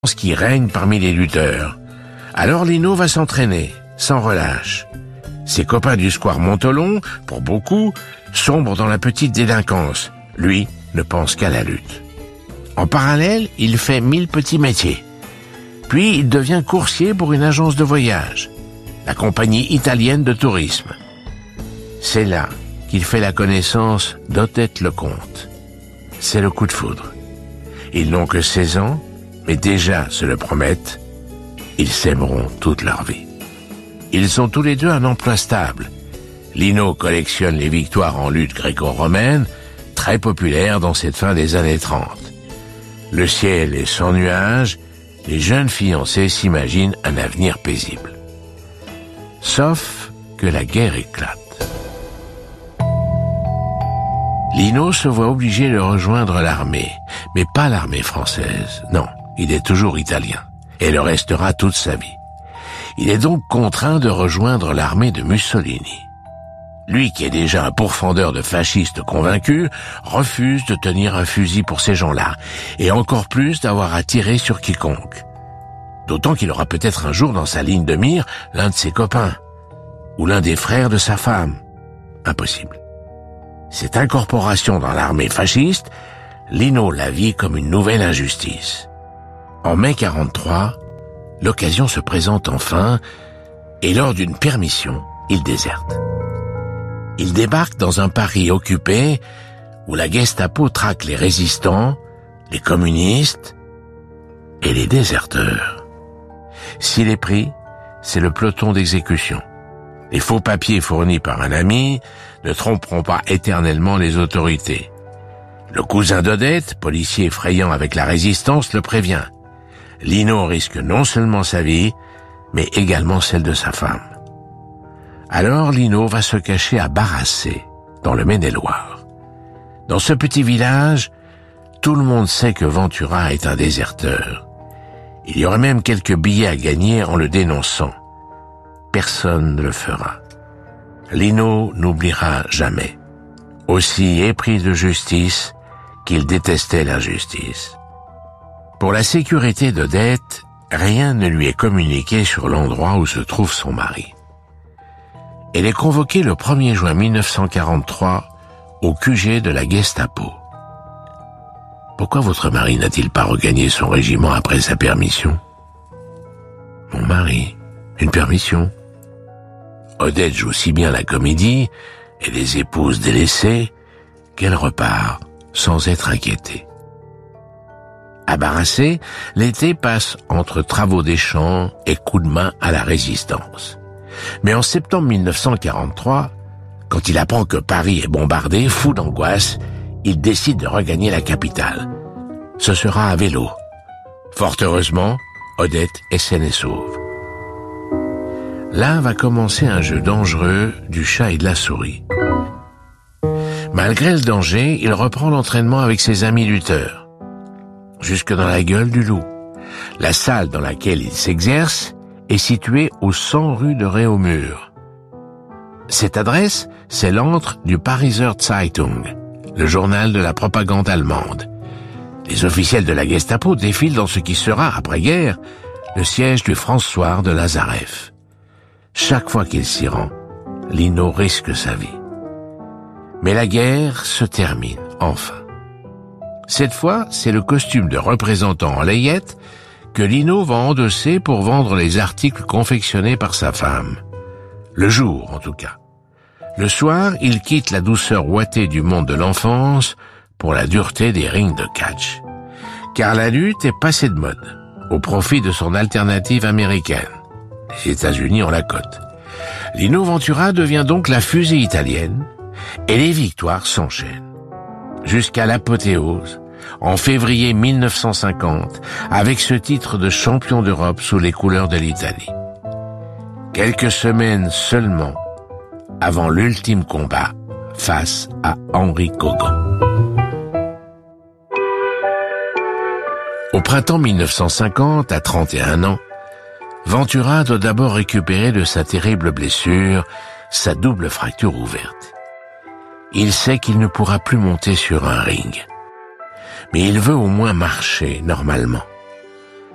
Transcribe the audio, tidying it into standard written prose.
qui règne parmi les lutteurs. Alors Lino va s'entraîner, sans relâche. Ses copains du square Montolon, pour beaucoup, sombrent dans la petite délinquance. Lui ne pense qu'à la lutte. En parallèle, il fait 1000 petits métiers. Puis il devient coursier pour une agence de voyage, la compagnie italienne de tourisme. C'est là qu'il fait la connaissance d'Odette Lecomte. C'est le coup de foudre. Ils n'ont que 16 ans, mais déjà se le promettent, ils s'aimeront toute leur vie. Ils ont tous les deux un emploi stable. Lino collectionne les victoires en lutte gréco-romaine, très populaire dans cette fin des années 30. Le ciel est sans nuages, les jeunes fiancés s'imaginent un avenir paisible. Sauf que la guerre éclate. Lino se voit obligé de rejoindre l'armée, mais pas l'armée française, non, il est toujours italien, et le restera toute sa vie. Il est donc contraint de rejoindre l'armée de Mussolini. Lui, qui est déjà un pourfendeur de fascistes convaincus, refuse de tenir un fusil pour ces gens-là, et encore plus d'avoir à tirer sur quiconque. D'autant qu'il aura peut-être un jour dans sa ligne de mire l'un de ses copains, ou l'un des frères de sa femme. Impossible. Cette incorporation dans l'armée fasciste, Lino la vit comme une nouvelle injustice. En mai 43, l'occasion se présente enfin, et lors d'une permission, il déserte. Il débarque dans un Paris occupé, où la Gestapo traque les résistants, les communistes et les déserteurs. S'il est pris, c'est le peloton d'exécution. Les faux papiers fournis par un ami ne tromperont pas éternellement les autorités. Le cousin d'Odette, policier effrayant avec la résistance, le prévient. Lino risque non seulement sa vie, mais également celle de sa femme. Alors Lino va se cacher à Barassé, dans le Maine-et-Loire. Dans ce petit village, tout le monde sait que Ventura est un déserteur. Il y aurait même quelques billets à gagner en le dénonçant. Personne ne le fera. Lino n'oubliera jamais, aussi épris de justice qu'il détestait l'injustice. Pour la sécurité d'Odette, rien ne lui est communiqué sur l'endroit où se trouve son mari. Elle est convoquée le 1er juin 1943 au QG de la Gestapo. Pourquoi votre mari n'a-t-il pas regagné son régiment après sa permission? Mon mari? Une permission? Odette joue si bien la comédie et les épouses délaissées qu'elle repart sans être inquiétée. À Barassé, l'été passe entre travaux des champs et coups de main à la résistance. Mais en septembre 1943, quand il apprend que Paris est bombardé, fou d'angoisse, il décide de regagner la capitale. Ce sera à vélo. Fort heureusement, Odette est saine et sauve. Là va commencer un jeu dangereux du chat et de la souris. Malgré le danger, il reprend l'entraînement avec ses amis lutteurs. Jusque dans la gueule du loup. La salle dans laquelle il s'exerce est située au 100 rue de Réaumur. Cette adresse, c'est l'antre du Pariser Zeitung, le journal de la propagande allemande. Les officiels de la Gestapo défilent dans ce qui sera, après-guerre, le siège du François de Lazareff. Chaque fois qu'il s'y rend, Lino risque sa vie. Mais la guerre se termine, enfin. Cette fois, c'est le costume de représentant en layette que Lino va endosser pour vendre les articles confectionnés par sa femme. Le jour, en tout cas. Le soir, il quitte la douceur ouatée du monde de l'enfance pour la dureté des rings de catch. Car la lutte est passée de mode, au profit de son alternative américaine. Les États-Unis ont la cote. Lino Ventura devient donc la fusée italienne, et les victoires s'enchaînent. Jusqu'à l'apothéose, en février 1950, avec ce titre de champion d'Europe sous les couleurs de l'Italie. Quelques semaines seulement avant l'ultime combat face à Henri Kogan. Au printemps 1950, à 31 ans, Ventura doit d'abord récupérer de sa terrible blessure sa double fracture ouverte. Il sait qu'il ne pourra plus monter sur un ring. Mais il veut au moins marcher normalement.